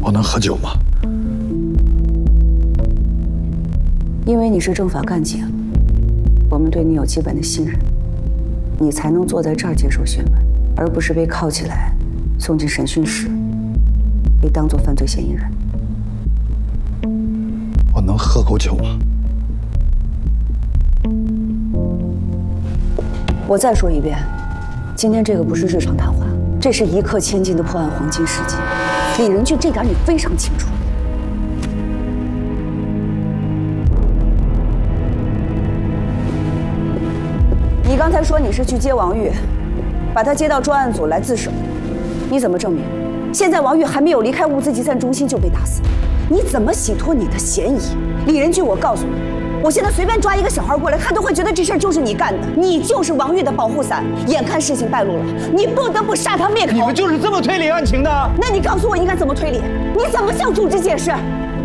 我能喝酒吗？ 因为你是政法干警，我们对你有基本的信任，你才能坐在这儿接受询问，而不是被铐起来送进审讯室，被当作犯罪嫌疑人。 我能喝口酒吗？ 我再说一遍，今天这个不是日常谈话，这是一刻千金的破案黄金时机。李仁俊这点你非常清楚。你刚才说你是去接王玉，把他接到专案组来自首，你怎么证明？现在王玉还没有离开物资集散中心就被打死，你怎么洗脱你的嫌疑？李仁俊，我告诉你，我现在随便抓一个小孩过来，他都会觉得这事儿就是你干的，你就是王玉的保护伞。眼看事情败露了，你不得不杀他灭口。 你们就是这么推理案情的？ 那你告诉我应该怎么推理？你怎么向组织解释？